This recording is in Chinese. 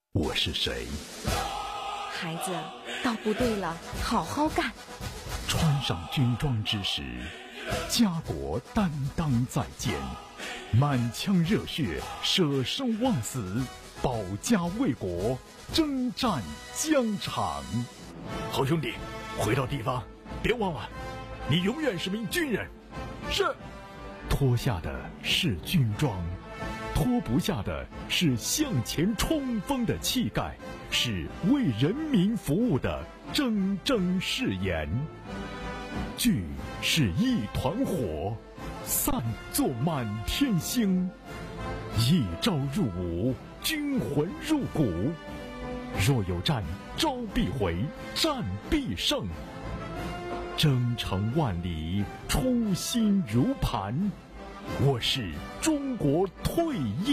我是谁？ 孩子，到部队了，好好干。 穿上军装之时，家国担当在肩，满腔热血，舍生忘死，保家卫国，征战疆场。好兄弟，回到地方，别忘了，你永远是名军人。是。脱下的是军装，脱不下的是向前冲锋的气概，是为人民服务的铮铮誓言。聚是一团火，散作满天星。一朝入伍，军魂入骨。若有战，招必回，战必胜。征程万里，初心如磐。我是中国退役